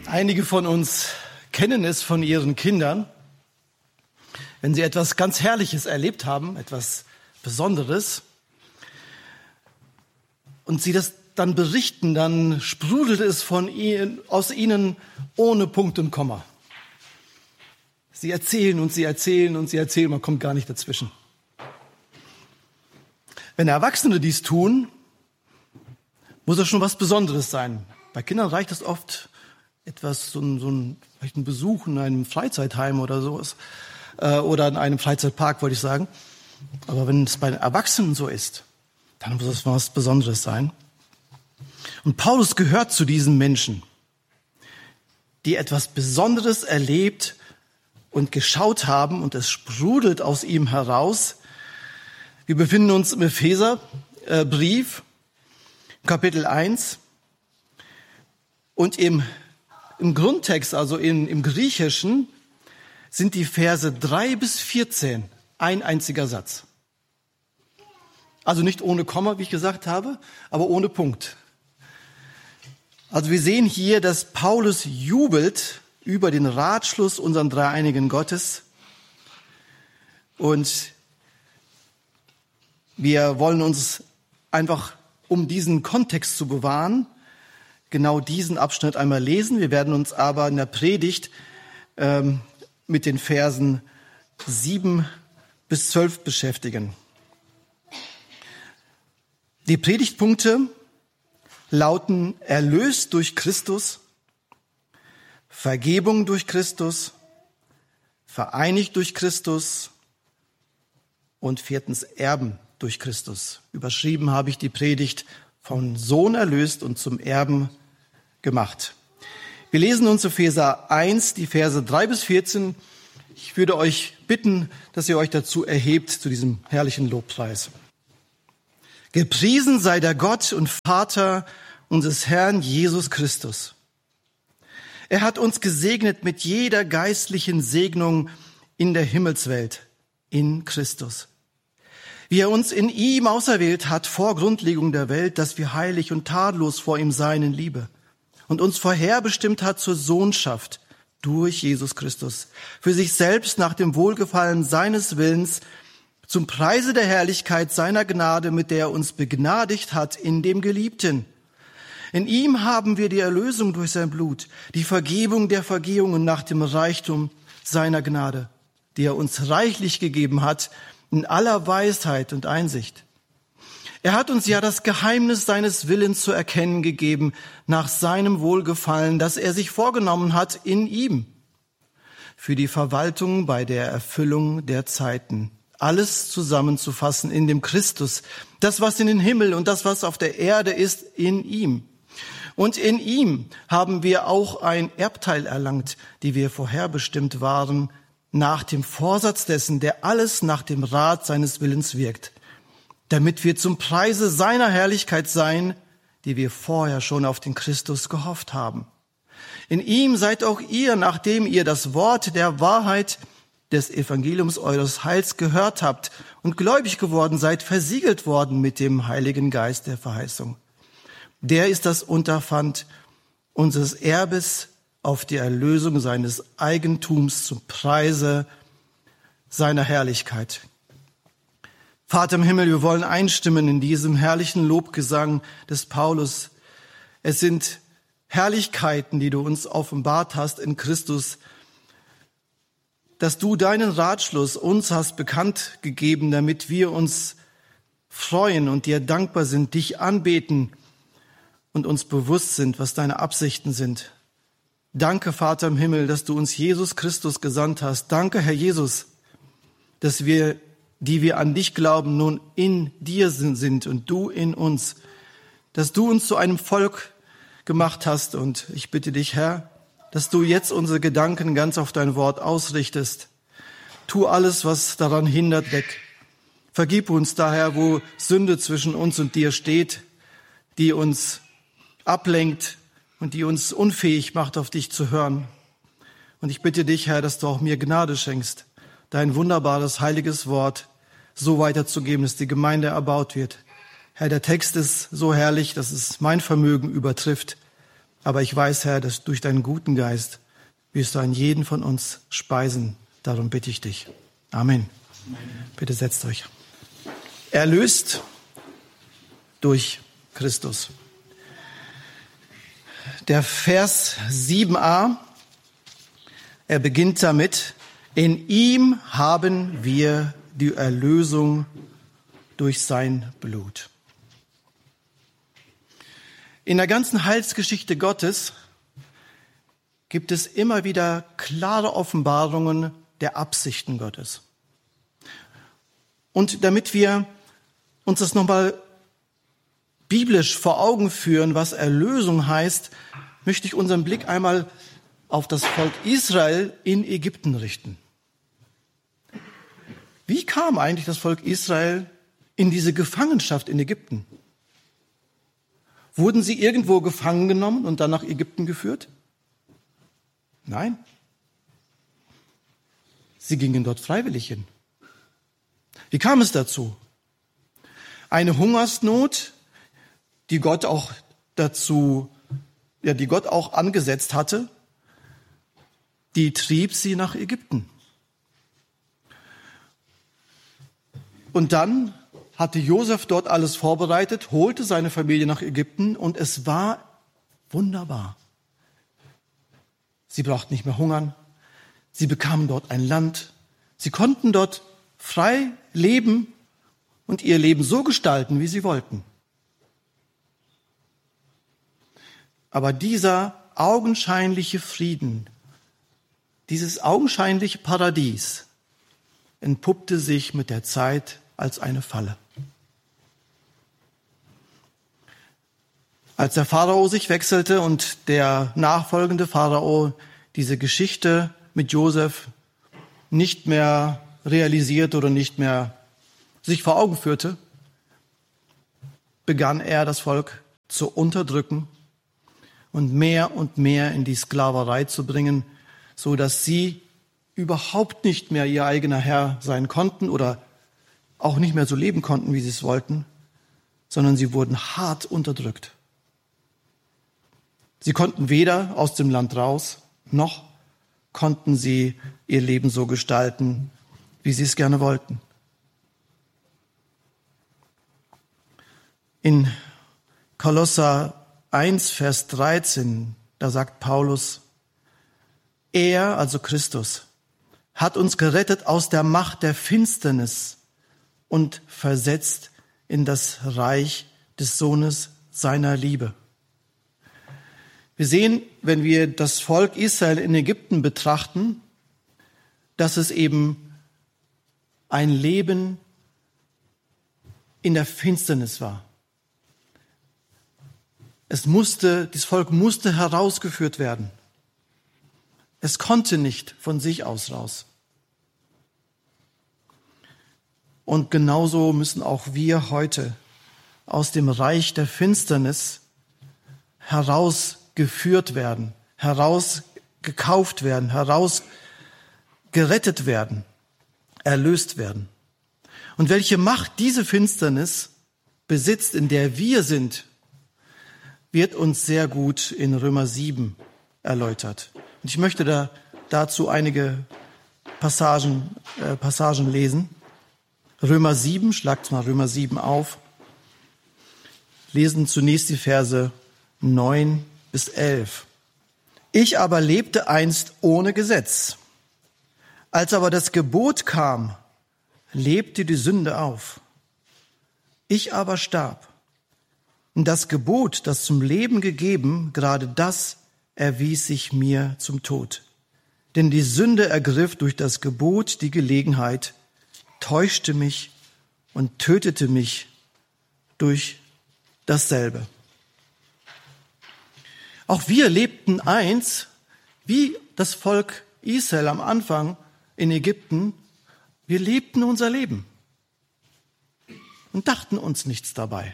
Einige von uns kennen es von ihren Kindern, wenn sie etwas ganz Herrliches erlebt haben, etwas Besonderes, und sie das dann berichten, dann sprudelt es aus ihnen ohne Punkt und Komma. Sie erzählen und sie erzählen und sie erzählen, man kommt gar nicht dazwischen. Wenn Erwachsene dies tun, muss das schon was Besonderes sein. Bei Kindern reicht es oft etwas, vielleicht ein Besuch in einem Freizeitheim oder sowas. Oder in einem Freizeitpark, wollte ich sagen. Aber wenn es bei Erwachsenen so ist, dann muss es was Besonderes sein. Und Paulus gehört zu diesen Menschen, die etwas Besonderes erlebt und geschaut haben, und es sprudelt aus ihm heraus. Wir befinden uns im Epheserbrief, Kapitel 1. Und im Grundtext, also im Griechischen, sind die Verse 3 bis 14 ein einziger Satz. Also nicht ohne Komma, wie ich gesagt habe, aber ohne Punkt. Also wir sehen hier, dass Paulus jubelt über den Ratschluss unseren dreieinigen Gottes. Und wir wollen uns einfach, um diesen Kontext zu bewahren, genau diesen Abschnitt einmal lesen. Wir werden uns aber in der Predigt mit den Versen 7 bis 12 beschäftigen. Die Predigtpunkte lauten: erlöst durch Christus, Vergebung durch Christus, vereinigt durch Christus und 4. Erben durch Christus. Überschrieben habe ich die Predigt: von Sohn erlöst und zum Erben gemacht. Wir lesen uns Epheser 1, die Verse 3 bis 14. Ich würde euch bitten, dass ihr euch dazu erhebt, zu diesem herrlichen Lobpreis. Gepriesen sei der Gott und Vater unseres Herrn Jesus Christus. Er hat uns gesegnet mit jeder geistlichen Segnung in der Himmelswelt, in Christus. Wie er uns in ihm auserwählt hat vor Grundlegung der Welt, dass wir heilig und tadellos vor ihm seien in Liebe, und uns vorherbestimmt hat zur Sohnschaft durch Jesus Christus, für sich selbst nach dem Wohlgefallen seines Willens, zum Preise der Herrlichkeit seiner Gnade, mit der er uns begnadigt hat in dem Geliebten. In ihm haben wir die Erlösung durch sein Blut, die Vergebung der Vergehungen nach dem Reichtum seiner Gnade, die er uns reichlich gegeben hat in aller Weisheit und Einsicht. Er hat uns ja das Geheimnis seines Willens zu erkennen gegeben, nach seinem Wohlgefallen, das er sich vorgenommen hat in ihm, für die Verwaltung bei der Erfüllung der Zeiten. Alles zusammenzufassen in dem Christus, das, was in den Himmel und das, was auf der Erde ist, in ihm. Und in ihm haben wir auch ein Erbteil erlangt, die wir vorherbestimmt waren, nach dem Vorsatz dessen, der alles nach dem Rat seines Willens wirkt, damit wir zum Preise seiner Herrlichkeit seien, die wir vorher schon auf den Christus gehofft haben. In ihm seid auch ihr, nachdem ihr das Wort der Wahrheit des Evangeliums eures Heils gehört habt und gläubig geworden seid, versiegelt worden mit dem Heiligen Geist der Verheißung. Der ist das Unterpfand unseres Erbes auf die Erlösung seines Eigentums zum Preise seiner Herrlichkeit. Vater im Himmel, wir wollen einstimmen in diesem herrlichen Lobgesang des Paulus. Es sind Herrlichkeiten, die du uns offenbart hast in Christus, dass du deinen Ratschluss uns hast bekannt gegeben, damit wir uns freuen und dir dankbar sind, dich anbeten und uns bewusst sind, was deine Absichten sind. Danke, Vater im Himmel, dass du uns Jesus Christus gesandt hast. Danke, Herr Jesus, dass wir, die wir an dich glauben, nun in dir sind und du in uns, dass du uns zu einem Volk gemacht hast. Und ich bitte dich, Herr, dass du jetzt unsere Gedanken ganz auf dein Wort ausrichtest. Tu alles, was daran hindert, weg. Vergib uns daher, wo Sünde zwischen uns und dir steht, die uns ablenkt und die uns unfähig macht, auf dich zu hören. Und ich bitte dich, Herr, dass du auch mir Gnade schenkst, dein wunderbares, heiliges Wort so weiterzugeben, dass die Gemeinde erbaut wird. Herr, der Text ist so herrlich, dass es mein Vermögen übertrifft. Aber ich weiß, Herr, dass durch deinen guten Geist wirst du an jeden von uns speisen. Darum bitte ich dich. Amen. Bitte setzt euch. Erlöst durch Christus. Der Vers 7a, er beginnt damit: In ihm haben wir die Erlösung durch sein Blut. In der ganzen Heilsgeschichte Gottes gibt es immer wieder klare Offenbarungen der Absichten Gottes. Und damit wir uns das nochmal biblisch vor Augen führen, was Erlösung heißt, möchte ich unseren Blick einmal auf das Volk Israel in Ägypten richten. Wie kam eigentlich das Volk Israel in diese Gefangenschaft in Ägypten? Wurden sie irgendwo gefangen genommen und dann nach Ägypten geführt? Nein. Sie gingen dort freiwillig hin. Wie kam es dazu? Eine Hungersnot, die Gott auch angesetzt hatte, die trieb sie nach Ägypten. Und dann hatte Josef dort alles vorbereitet, holte seine Familie nach Ägypten und es war wunderbar. Sie brauchten nicht mehr hungern, sie bekamen dort ein Land, sie konnten dort frei leben und ihr Leben so gestalten, wie sie wollten. Aber dieser augenscheinliche Frieden, dieses augenscheinliche Paradies entpuppte sich mit der Zeit als eine Falle. Als der Pharao sich wechselte und der nachfolgende Pharao diese Geschichte mit Josef nicht mehr realisierte oder nicht mehr sich vor Augen führte, begann er das Volk zu unterdrücken und mehr in die Sklaverei zu bringen, so dass sie überhaupt nicht mehr ihr eigener Herr sein konnten oder auch nicht mehr so leben konnten, wie sie es wollten, sondern sie wurden hart unterdrückt. Sie konnten weder aus dem Land raus, noch konnten sie ihr Leben so gestalten, wie sie es gerne wollten. In Kolosser 1, Vers 13, da sagt Paulus: Er, also Christus, hat uns gerettet aus der Macht der Finsternis und versetzt in das Reich des Sohnes seiner Liebe. Wir sehen, wenn wir das Volk Israel in Ägypten betrachten, dass es eben ein Leben in der Finsternis war. Das Volk musste herausgeführt werden. Es konnte nicht von sich aus raus. Und genauso müssen auch wir heute aus dem Reich der Finsternis herausgeführt werden, herausgekauft werden, herausgerettet werden, erlöst werden. Und welche Macht diese Finsternis besitzt, in der wir sind, wird uns sehr gut in Römer 7 erläutert. Und ich möchte dazu einige Passagen lesen. Römer 7, schlagt mal Römer 7 auf. Lesen zunächst die Verse 9 bis 11. Ich aber lebte einst ohne Gesetz. Als aber das Gebot kam, lebte die Sünde auf. Ich aber starb. Und das Gebot, das zum Leben gegeben, gerade das erwies sich mir zum Tod. Denn die Sünde ergriff durch das Gebot die Gelegenheit, täuschte mich und tötete mich durch dasselbe. Auch wir lebten einst, wie das Volk Israel am Anfang in Ägypten, wir lebten unser Leben und dachten uns nichts dabei.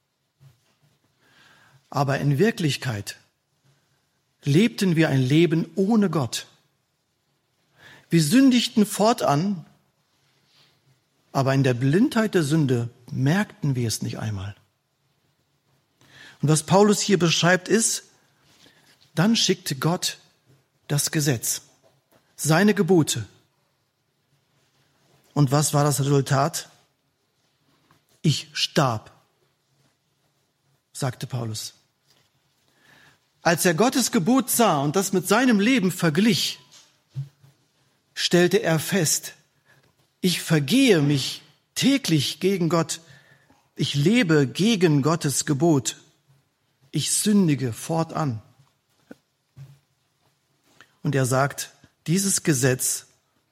Aber in Wirklichkeit lebten wir ein Leben ohne Gott. Wir sündigten fortan, aber in der Blindheit der Sünde merkten wir es nicht einmal. Und was Paulus hier beschreibt ist, Dann schickte Gott das Gesetz, seine Gebote. Und was war das Resultat? Ich starb, sagte Paulus. Als er Gottes Gebot sah und das mit seinem Leben verglich, stellte er fest, ich vergehe mich täglich gegen Gott. Ich lebe gegen Gottes Gebot. Ich sündige fortan. Und er sagt, dieses Gesetz,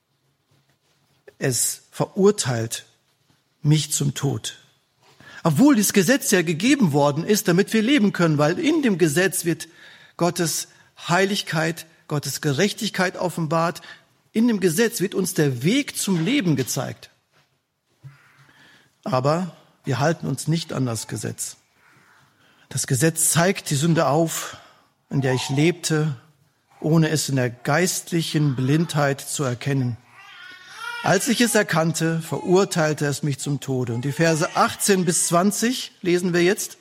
es verurteilt mich zum Tod. Obwohl dieses Gesetz ja gegeben worden ist, damit wir leben können, weil in dem Gesetz wird Gottes Heiligkeit, Gottes Gerechtigkeit offenbart. In dem Gesetz wird uns der Weg zum Leben gezeigt. Aber wir halten uns nicht an das Gesetz. Das Gesetz zeigt die Sünde auf, in der ich lebte, ohne es in der geistlichen Blindheit zu erkennen. Als ich es erkannte, verurteilte es mich zum Tode. Und die Verse 18 bis 20 lesen wir jetzt.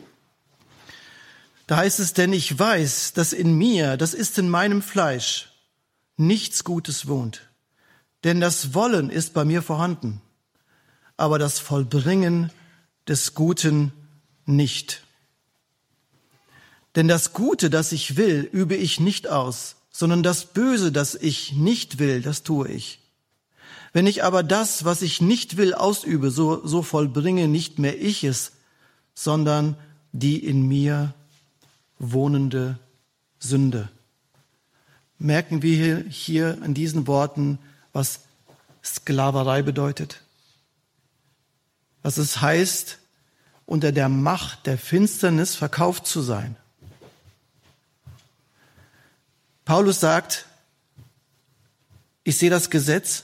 Da heißt es, denn ich weiß, dass in mir, das ist in meinem Fleisch, nichts Gutes wohnt. Denn das Wollen ist bei mir vorhanden, aber das Vollbringen des Guten nicht. Denn das Gute, das ich will, übe ich nicht aus, sondern das Böse, das ich nicht will, das tue ich. Wenn ich aber das, was ich nicht will, ausübe, so vollbringe nicht mehr ich es, sondern die in mir wohnende Sünde. Merken wir hier an diesen Worten, was Sklaverei bedeutet? Was es heißt, unter der Macht der Finsternis verkauft zu sein. Paulus sagt, ich sehe das Gesetz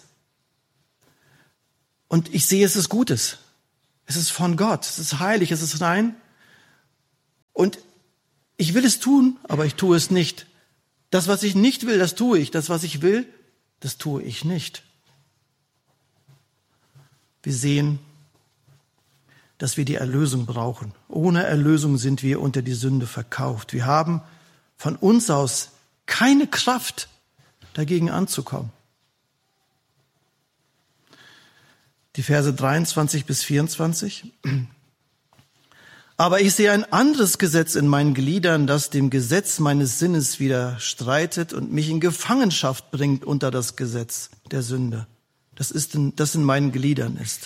und ich sehe, es ist Gutes. Es ist von Gott, es ist heilig, es ist rein. Und ich will es tun, aber ich tue es nicht. Das, was ich nicht will, das tue ich. Das, was ich will, das tue ich nicht. Wir sehen, dass wir die Erlösung brauchen. Ohne Erlösung sind wir unter die Sünde verkauft. Wir haben von uns aus keine Kraft, dagegen anzukommen. Die Verse 23 bis 24. Aber ich sehe ein anderes Gesetz in meinen Gliedern, das dem Gesetz meines Sinnes widerstreitet und mich in Gefangenschaft bringt unter das Gesetz der Sünde, das in meinen Gliedern ist.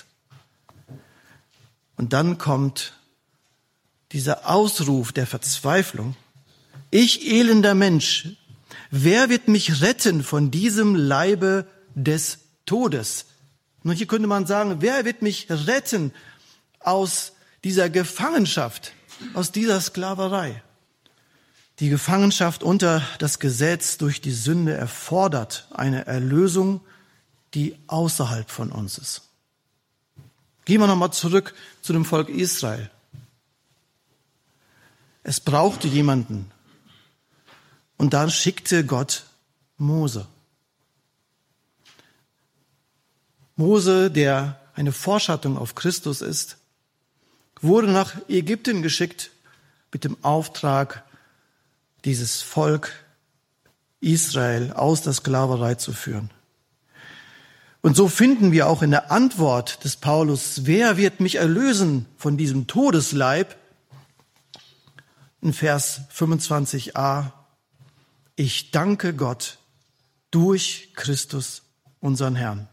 Und dann kommt dieser Ausruf der Verzweiflung. Ich elender Mensch, wer wird mich retten von diesem Leibe des Todes? Und hier könnte man sagen, wer wird mich retten aus dieser Gefangenschaft, aus dieser Sklaverei? Die Gefangenschaft unter das Gesetz durch die Sünde erfordert eine Erlösung, die außerhalb von uns ist. Gehen wir nochmal zurück zu dem Volk Israel. Es brauchte jemanden. Und dann schickte Gott Mose. Mose, der eine Vorschattung auf Christus ist, wurde nach Ägypten geschickt mit dem Auftrag, dieses Volk Israel aus der Sklaverei zu führen. Und so finden wir auch in der Antwort des Paulus, wer wird mich erlösen von diesem Todesleib? In Vers 25a, ich danke Gott durch Christus, unseren Herrn.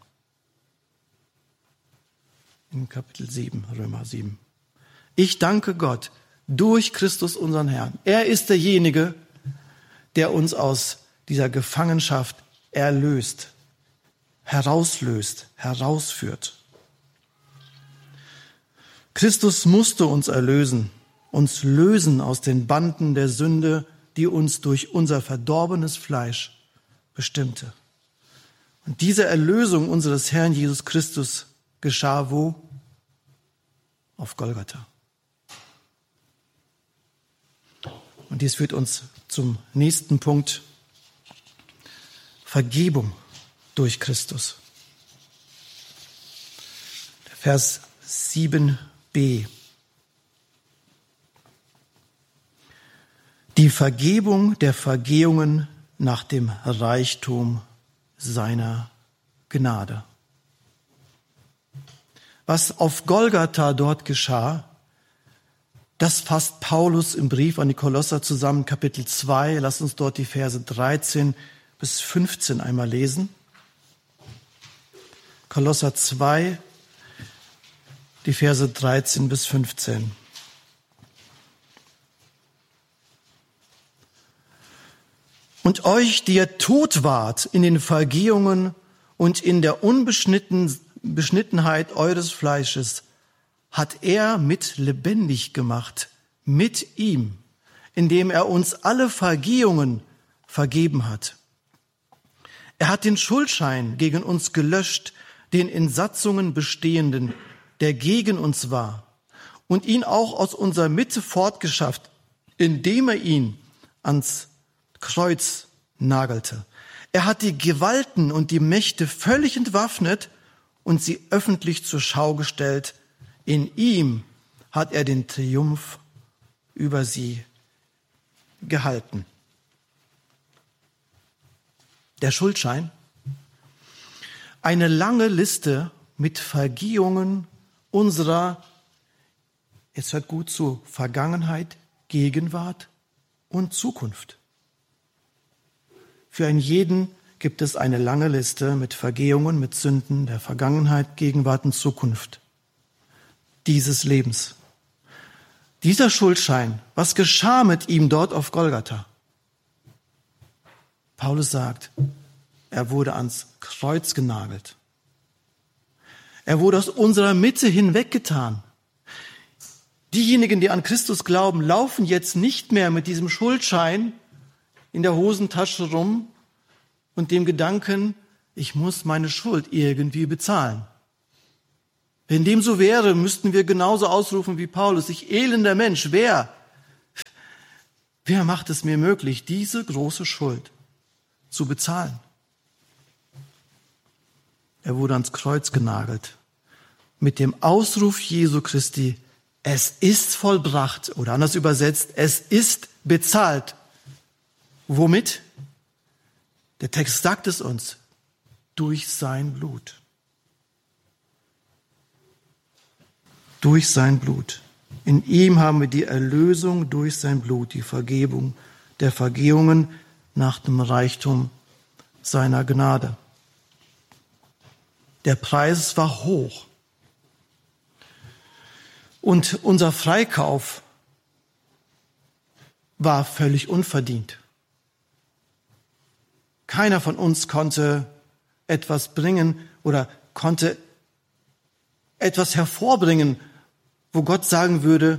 In Kapitel 7, Römer 7. Ich danke Gott durch Christus, unseren Herrn. Er ist derjenige, der uns aus dieser Gefangenschaft erlöst, herauslöst, herausführt. Christus musste uns erlösen, uns lösen aus den Banden der Sünde, die uns durch unser verdorbenes Fleisch bestimmte. Und diese Erlösung unseres Herrn Jesus Christus geschah wo? Auf Golgatha. Und dies führt uns zum nächsten Punkt. Vergebung durch Christus. Der Vers 7b. Die Vergebung der Vergehungen nach dem Reichtum seiner Gnade. Was auf Golgatha dort geschah, das fasst Paulus im Brief an die Kolosser zusammen, Kapitel 2. Lass uns dort die Verse 13 bis 15 einmal lesen. Kolosser 2, die Verse 13 bis 15. Und euch, die ihr tot wart in den Vergehungen und in der Unbeschnittenheit eures Fleisches, hat er mit lebendig gemacht, mit ihm, indem er uns alle Vergehungen vergeben hat. Er hat den Schuldschein gegen uns gelöscht, den in Satzungen bestehenden, der gegen uns war, und ihn auch aus unserer Mitte fortgeschafft, indem er ihn ans Kreuz nagelte. Er hat die Gewalten und die Mächte völlig entwaffnet und sie öffentlich zur Schau gestellt. In ihm hat er den Triumph über sie gehalten. Der Schuldschein, eine lange Liste mit Vergehungen unserer, jetzt hört gut zu, Vergangenheit, Gegenwart und Zukunft. Für einen jeden gibt es eine lange Liste mit Vergehungen, mit Sünden der Vergangenheit, Gegenwart und Zukunft dieses Lebens. Dieser Schuldschein, was geschah mit ihm dort auf Golgatha? Paulus sagt, er wurde ans Kreuz genagelt. Er wurde aus unserer Mitte hinweggetan. Diejenigen, die an Christus glauben, laufen jetzt nicht mehr mit diesem Schuldschein in der Hosentasche rum und dem Gedanken, ich muss meine Schuld irgendwie bezahlen. Wenn dem so wäre, müssten wir genauso ausrufen wie Paulus, ich elender Mensch, wer macht es mir möglich, diese große Schuld zu bezahlen? Er wurde ans Kreuz genagelt. Mit dem Ausruf Jesu Christi, es ist vollbracht, oder anders übersetzt, es ist bezahlt. Womit? Der Text sagt es uns, durch sein Blut. Durch sein Blut. In ihm haben wir die Erlösung durch sein Blut, die Vergebung der Vergehungen nach dem Reichtum seiner Gnade. Der Preis war hoch. Und unser Freikauf war völlig unverdient. Keiner von uns konnte etwas bringen oder konnte etwas hervorbringen, wo Gott sagen würde,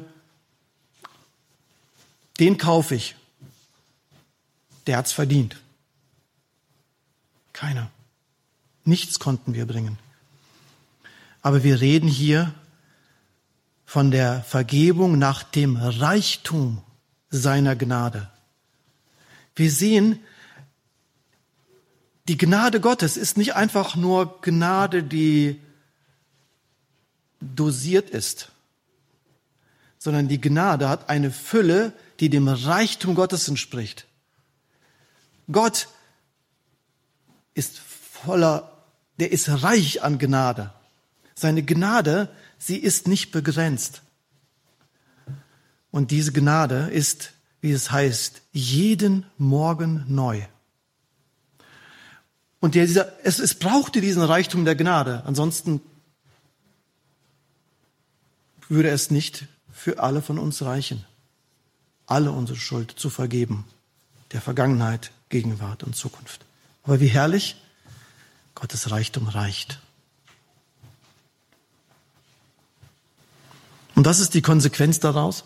den kaufe ich. Der hat's verdient. Keiner. Nichts konnten wir bringen. Aber wir reden hier von der Vergebung nach dem Reichtum seiner Gnade. Wir sehen, die Gnade Gottes ist nicht einfach nur Gnade, die dosiert ist, sondern die Gnade hat eine Fülle, die dem Reichtum Gottes entspricht. Gott ist der ist reich an Gnade. Seine Gnade, sie ist nicht begrenzt. Und diese Gnade ist, wie es heißt, jeden Morgen neu. Und es brauchte diesen Reichtum der Gnade, ansonsten würde es nicht für alle von uns reichen, alle unsere Schuld zu vergeben, der Vergangenheit, Gegenwart und Zukunft. Aber wie herrlich, Gottes Reichtum reicht. Und das ist die Konsequenz daraus.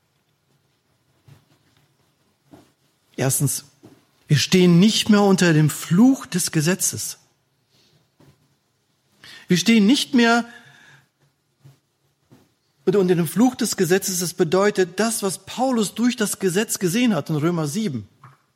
Erstens, wir stehen nicht mehr unter dem Fluch des Gesetzes. Wir stehen nicht mehr unter dem Fluch des Gesetzes. Das bedeutet, das, was Paulus durch das Gesetz gesehen hat in Römer 7.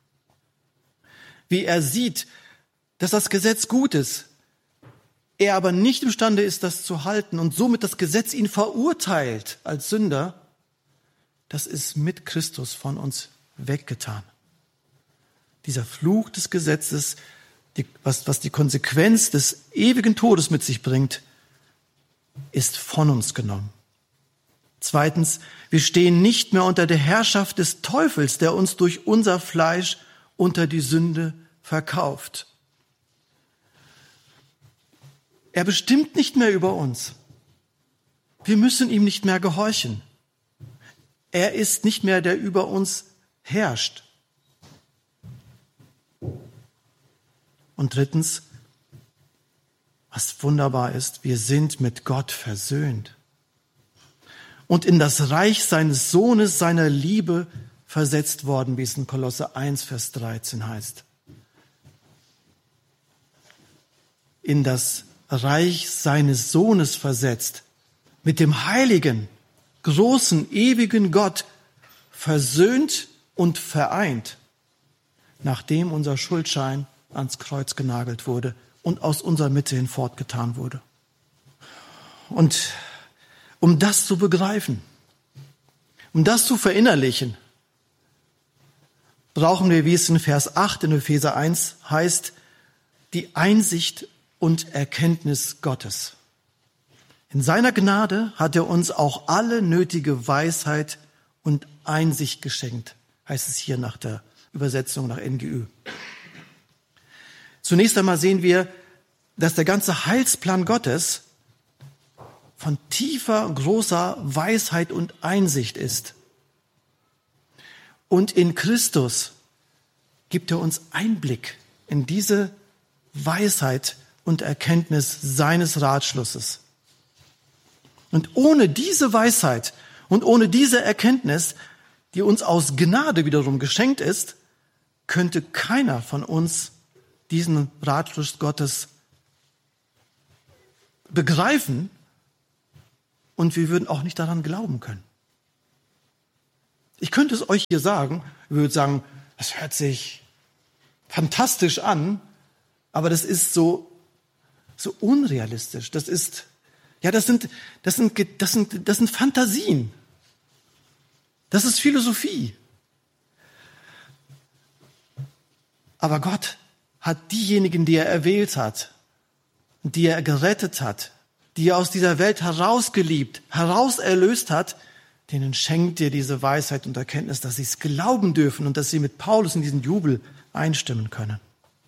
Wie er sieht, dass das Gesetz gut ist, er aber nicht imstande ist, das zu halten und somit das Gesetz ihn verurteilt als Sünder, das ist mit Christus von uns weggetan. Dieser Fluch des Gesetzes, was die Konsequenz des ewigen Todes mit sich bringt, ist von uns genommen. Zweitens, wir stehen nicht mehr unter der Herrschaft des Teufels, der uns durch unser Fleisch unter die Sünde verkauft. Er bestimmt nicht mehr über uns. Wir müssen ihm nicht mehr gehorchen. Er ist nicht mehr, der über uns herrscht. Und drittens, was wunderbar ist, wir sind mit Gott versöhnt und in das Reich seines Sohnes, seiner Liebe versetzt worden, wie es in Kolosser 1, Vers 13 heißt. In das Reich seines Sohnes versetzt, mit dem heiligen, großen, ewigen Gott versöhnt und vereint, nachdem unser Schuldschein ans Kreuz genagelt wurde und aus unserer Mitte hinfortgetan wurde. Und um das zu begreifen, um das zu verinnerlichen, brauchen wir, wie es in Vers 8 in Epheser 1 heißt, die Einsicht und Erkenntnis Gottes. In seiner Gnade hat er uns auch alle nötige Weisheit und Einsicht geschenkt, heißt es hier nach der Übersetzung nach NGÜ. Zunächst einmal sehen wir, dass der ganze Heilsplan Gottes von tiefer, großer Weisheit und Einsicht ist. Und in Christus gibt er uns Einblick in diese Weisheit und Erkenntnis seines Ratschlusses. Und ohne diese Weisheit und ohne diese Erkenntnis, die uns aus Gnade wiederum geschenkt ist, könnte keiner von uns diesen Ratschluss Gottes begreifen und wir würden auch nicht daran glauben können. Ich könnte es euch hier sagen, ich würde sagen, das hört sich fantastisch an, aber das ist so unrealistisch. Das sind Fantasien. Das ist Philosophie. Aber Gott hat diejenigen, die er erwählt hat, die er gerettet hat, die er aus dieser Welt herausgeliebt, herauserlöst hat, denen schenkt er diese Weisheit und Erkenntnis, dass sie es glauben dürfen und dass sie mit Paulus in diesen Jubel einstimmen können.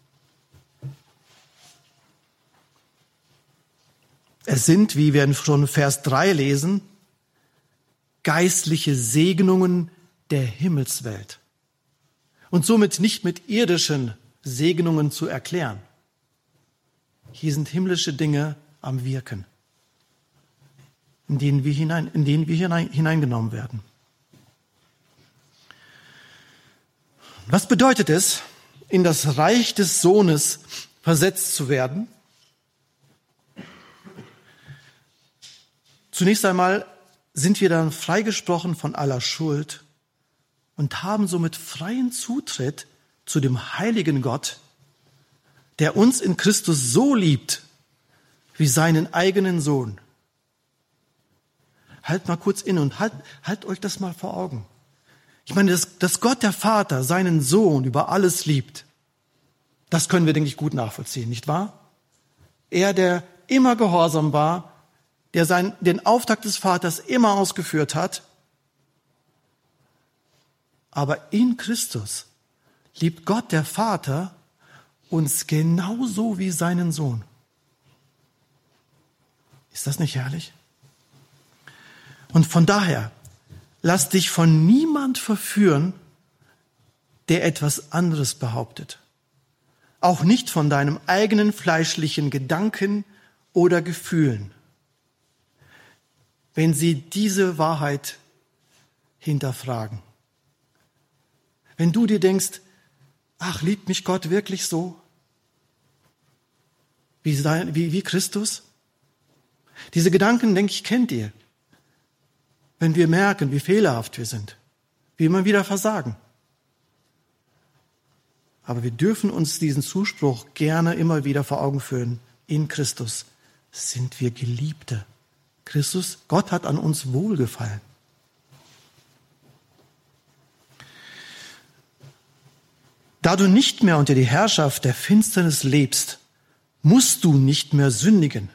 Es sind, wie wir schon Vers 3 lesen, geistliche Segnungen der Himmelswelt und somit nicht mit irdischen Segnungen zu erklären. Hier sind himmlische Dinge am Wirken, in denen wir hineingenommen werden. Was bedeutet es, in das Reich des Sohnes versetzt zu werden? Zunächst einmal sind wir dann freigesprochen von aller Schuld und haben somit freien Zutritt zu dem heiligen Gott, der uns in Christus so liebt wie seinen eigenen Sohn. Halt mal kurz inne und halt euch das mal vor Augen. Ich meine, dass Gott der Vater seinen Sohn über alles liebt, das können wir, denke ich, gut nachvollziehen, nicht wahr? Er, der immer gehorsam war, der den Auftrag des Vaters immer ausgeführt hat, aber in Christus liebt Gott, der Vater, uns genauso wie seinen Sohn. Ist das nicht herrlich? Und von daher, lass dich von niemand verführen, der etwas anderes behauptet. Auch nicht von deinem eigenen fleischlichen Gedanken oder Gefühlen. Wenn sie diese Wahrheit hinterfragen. Wenn du dir denkst, ach, liebt mich Gott wirklich so? Wie Christus? Diese Gedanken, denke ich, kennt ihr. Wenn wir merken, wie fehlerhaft wir sind, wie immer wieder versagen. Aber wir dürfen uns diesen Zuspruch gerne immer wieder vor Augen führen. In Christus sind wir Geliebte. Gott hat an uns wohlgefallen. Da du nicht mehr unter die Herrschaft der Finsternis lebst, musst du nicht mehr sündigen.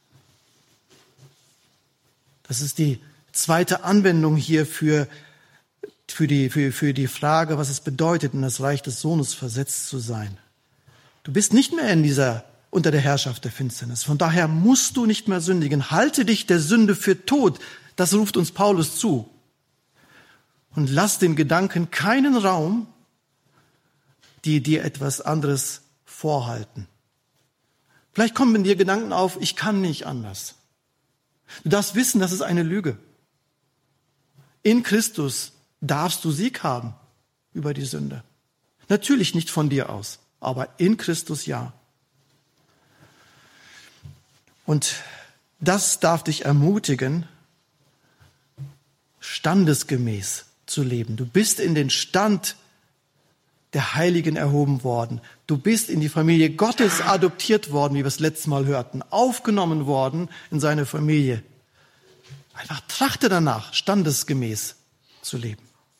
Das ist die zweite Anwendung hier für die Frage, was es bedeutet, in das Reich des Sohnes versetzt zu sein. Du bist nicht mehr unter der Herrschaft der Finsternis. Von daher musst du nicht mehr sündigen. Halte dich der Sünde für tot. Das ruft uns Paulus zu. Und lass den Gedanken keinen Raum, die dir etwas anderes vorhalten. Vielleicht kommen in dir Gedanken auf, ich kann nicht anders. Du darfst wissen, das ist eine Lüge. In Christus darfst du Sieg haben über die Sünde. Natürlich nicht von dir aus, aber in Christus ja. Und das darf dich ermutigen, standesgemäß zu leben. Du bist in den Stand der Heiligen erhoben worden. Du bist in die Familie Gottes adoptiert worden, wie wir es letztes Mal hörten, aufgenommen worden in seine Familie. Einfach trachte danach, standesgemäß zu leben.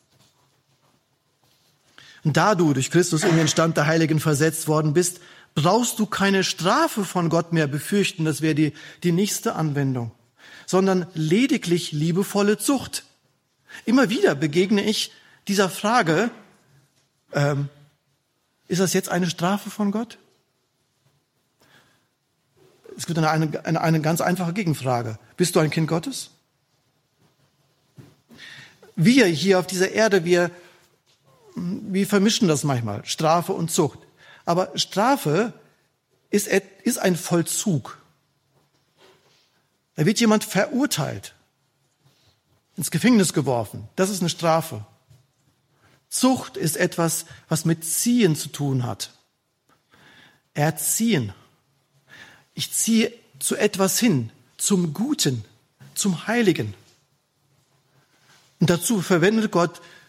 Und da du durch Christus in den Stand der Heiligen versetzt worden bist, brauchst du keine Strafe von Gott mehr befürchten, das wäre die nächste Anwendung, sondern lediglich liebevolle Zucht. Immer wieder begegne ich dieser Frage, ist das jetzt eine Strafe von Gott? Es gibt eine ganz einfache Gegenfrage. Bist du ein Kind Gottes? Wir hier auf dieser Erde, wir vermischen das manchmal, Strafe und Zucht. Aber Strafe ist ein Vollzug. Da wird jemand verurteilt, ins Gefängnis geworfen. Das ist eine Strafe. Zucht ist etwas, was mit Ziehen zu tun hat. Erziehen. Ich ziehe zu etwas hin, zum Guten, zum Heiligen. Und dazu verwendet Gott